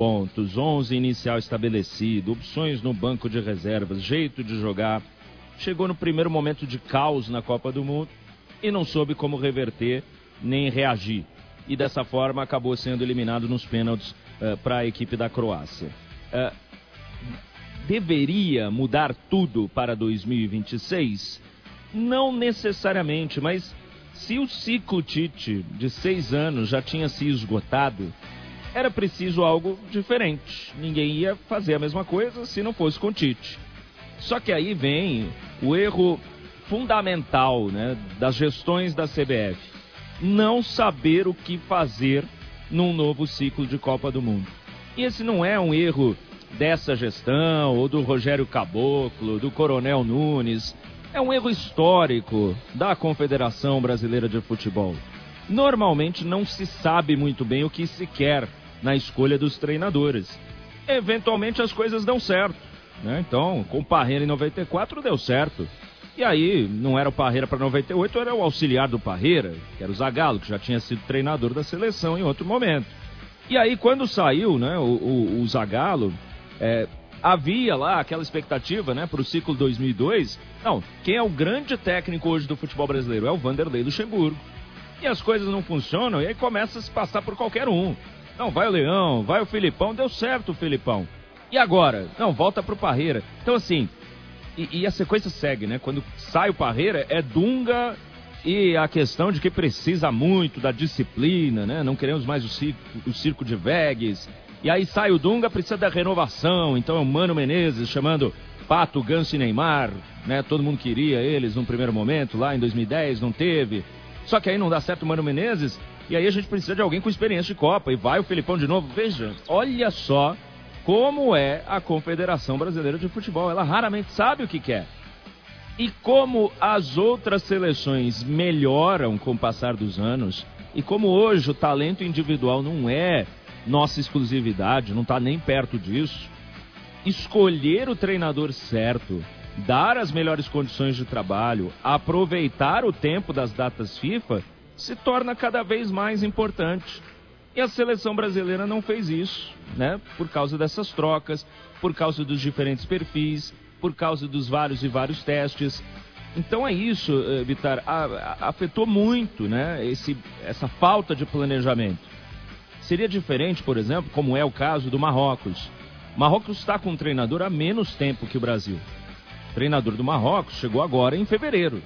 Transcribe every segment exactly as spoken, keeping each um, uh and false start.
pontos, onze inicial estabelecido, opções no banco de reservas, jeito de jogar. Chegou no primeiro momento de caos na Copa do Mundo e não soube como reverter nem reagir. E dessa forma acabou sendo eliminado nos pênaltis uh, para a equipe da Croácia. Uh, deveria mudar tudo para dois mil e vinte e seis? Não necessariamente, mas se o ciclo Tite de seis anos já tinha se esgotado, era preciso algo diferente. Ninguém ia fazer a mesma coisa se não fosse com Tite. Só que aí vem o erro fundamental, né, das gestões da C B F. Não saber o que fazer num novo ciclo de Copa do Mundo. E esse não é um erro dessa gestão, ou do Rogério Caboclo, do Coronel Nunes. É um erro histórico da Confederação Brasileira de Futebol. Normalmente não se sabe muito bem o que se quer na escolha dos treinadores. Eventualmente as coisas dão certo, né? Então, com o Parreira em noventa e quatro deu certo. E aí, não era o Parreira para noventa e oito, era o auxiliar do Parreira, que era o Zagallo, que já tinha sido treinador da seleção em outro momento. E aí, quando saiu, né, o, o, o Zagallo, é, havia lá aquela expectativa, né, para o ciclo dois mil e dois. Não, quem é o grande técnico hoje do futebol brasileiro? É o Vanderlei Luxemburgo. E as coisas não funcionam, e aí começa a se passar por qualquer um. Não, vai o Leão, vai o Filipão, deu certo o Filipão. E agora? Não, volta pro Parreira. Então assim, e, e a sequência segue, né? Quando sai o Parreira, é Dunga e a questão de que precisa muito da disciplina, né? Não queremos mais o circo, o circo de Vegas. E aí sai o Dunga, precisa da renovação. Então é o Mano Menezes chamando Pato, Ganso e Neymar, né? Todo mundo queria eles num primeiro momento, lá em dois mil e dez, não teve. Só que aí não dá certo o Mano Menezes, e aí a gente precisa de alguém com experiência de Copa, e vai o Filipão de novo. Veja, olha só como é a Confederação Brasileira de Futebol. Ela raramente sabe o que quer. E como as outras seleções melhoram com o passar dos anos, e como hoje o talento individual não é nossa exclusividade, não está nem perto disso, escolher o treinador certo, dar as melhores condições de trabalho, aproveitar o tempo das datas FIFA, se torna cada vez mais importante. E a seleção brasileira não fez isso, né? Por causa dessas trocas, por causa dos diferentes perfis, por causa dos vários e vários testes. Então é isso, Vitar, afetou muito, né? Esse, essa falta de planejamento. Seria diferente, por exemplo, como é o caso do Marrocos. O Marrocos está com um treinador há menos tempo que o Brasil. O treinador do Marrocos chegou agora em fevereiro.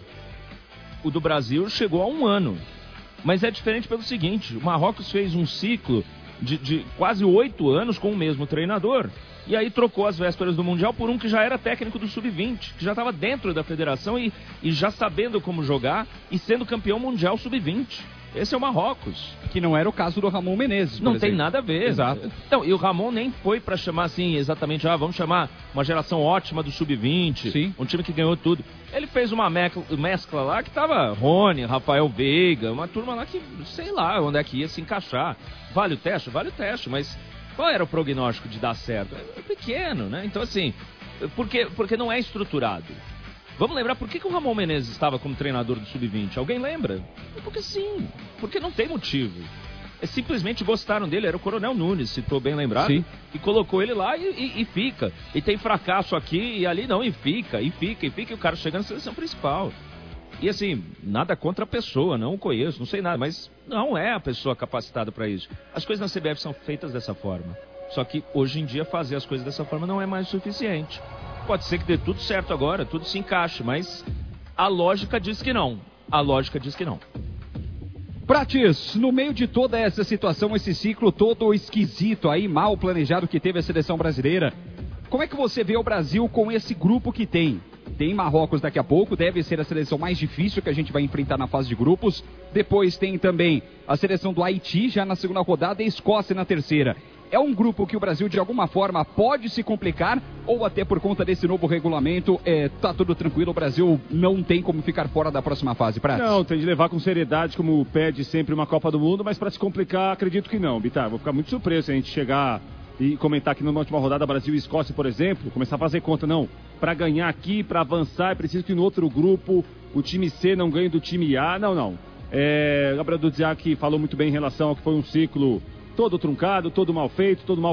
O do Brasil chegou há um ano. Mas é diferente pelo seguinte, o Marrocos fez um ciclo de, de quase oito anos com o mesmo treinador. E aí trocou as vésperas do Mundial por um que já era técnico do sub vinte, que já estava dentro da federação e, e já sabendo como jogar e sendo campeão mundial sub vinte. Esse é o Marrocos. Que não era o caso do Ramon Menezes, Não exemplo. tem nada a ver. Exato. Então, e o Ramon nem foi para chamar assim, exatamente, ah, vamos chamar uma geração ótima do sub vinte, Sim. um time que ganhou tudo. Ele fez uma mescla lá que tava Rony, Rafael Veiga, uma turma lá que, sei lá, onde é que ia se encaixar. Vale o teste? Vale o teste, mas qual era o prognóstico de dar certo? É pequeno, né? Então, assim, porque, porque não é estruturado. Vamos lembrar por que, que o Ramon Menezes estava como treinador do sub vinte? Alguém lembra? Porque sim, porque não tem motivo. É, simplesmente gostaram dele, era o Coronel Nunes, se estou bem lembrado, sim. E colocou ele lá e, e, e fica. E tem fracasso aqui e ali, não, e fica, e fica, e fica, e o cara chega na seleção principal. E assim, nada contra a pessoa, não o conheço, não sei nada, mas não é a pessoa capacitada para isso. As coisas na C B F são feitas dessa forma. Só que hoje em dia fazer as coisas dessa forma não é mais suficiente. Pode ser que dê tudo certo agora, tudo se encaixe, mas a lógica diz que não. A lógica diz que não. Prates, no meio de toda essa situação, esse ciclo todo esquisito aí, mal planejado que teve a seleção brasileira, como é que você vê o Brasil com esse grupo que tem? Tem Marrocos daqui a pouco, deve ser a seleção mais difícil que a gente vai enfrentar na fase de grupos. Depois tem também a seleção do Haiti já na segunda rodada e a Escócia na terceira. É um grupo que o Brasil de alguma forma pode se complicar ou até por conta desse novo regulamento, é, tá tudo tranquilo, o Brasil não tem como ficar fora da próxima fase, Prates? Não, tem de levar com seriedade, como pede sempre uma Copa do Mundo, mas para se complicar, acredito que não, Bitar. Vou ficar muito surpreso se a gente chegar e comentar que na última rodada Brasil e Escócia, por exemplo, começar a fazer conta, não. Para ganhar aqui, para avançar, é preciso que no outro grupo o time C não ganhe do time A, não, não. É, Gabriel Dudziak falou muito bem em relação ao que foi um ciclo todo truncado, todo mal feito, todo mal